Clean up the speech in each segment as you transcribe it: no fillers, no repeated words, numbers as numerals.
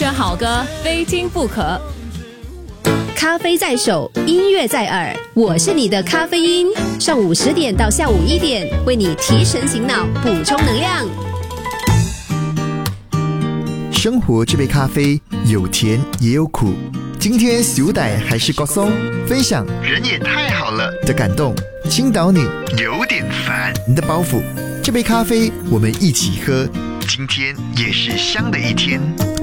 选好歌，非听不可。 咖啡在手，音乐在耳，我是你的咖啡因。上午10点到下午1点，为你提神醒脑，补充能量。 生活这杯咖啡有甜也有苦，今天小弟还是郭松，分享人也太好了的感动，倾倒你有点烦的包袱。这杯咖啡我们一起喝，今天也是香的一天。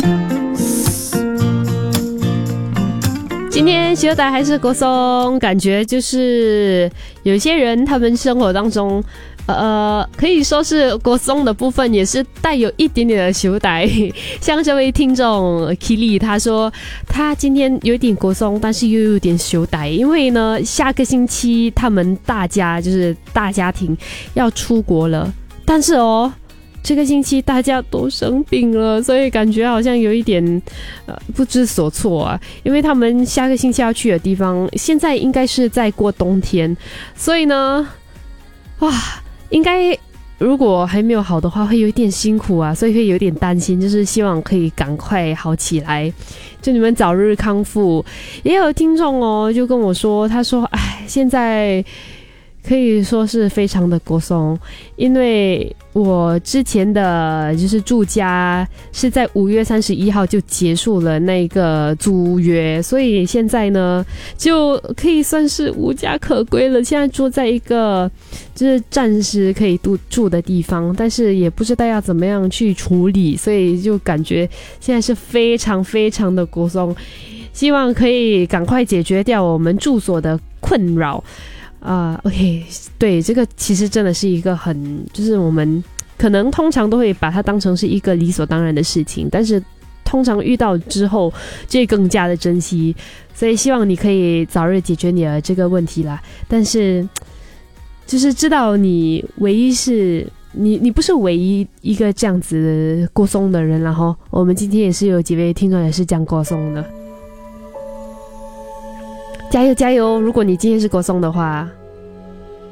今天小弟还是郭松，感觉就是有些人他们生活当中可以说是郭松的部分也是带有一点点的小弟。像这位听众 Kili 他说他今天有点郭松，但是又有点小弟，因为呢下个星期他们大家就是大家庭要出国了，但是这个星期大家都生病了，所以感觉好像有一点不知所措啊。因为他们下个星期要去的地方现在应该是在过冬天，所以呢应该如果还没有好的话会有一点辛苦啊，所以会有点担心，就是希望可以赶快好起来，祝你们早日康复。也有听众就跟我说，他说现在可以说是非常的郭松，因为我之前的就是住家是在5月31号就结束了那个租约，所以现在呢就可以算是无家可归了。现在住在一个就是暂时可以住的地方，但是也不知道要怎么样去处理，所以就感觉现在是非常非常的郭松，希望可以赶快解决掉我们住所的困扰。OK， 对，这个其实真的是一个就是我们可能通常都会把它当成是一个理所当然的事情，但是通常遇到之后就会更加的珍惜，所以希望你可以早日解决你的这个问题啦。但是就是知道你唯一是你不是唯一一个这样子郭松的人，然后我们今天也是有几位听众也是这样郭松的，加油加油！如果你今天是郭松的话。